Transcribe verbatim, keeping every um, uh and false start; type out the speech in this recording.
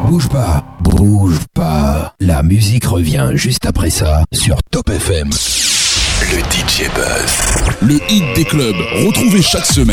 Bouge pas, bouge pas. La musique revient juste après ça sur Top F M. Le D J Buzz. Le hit des clubs, retrouvez chaque semaine.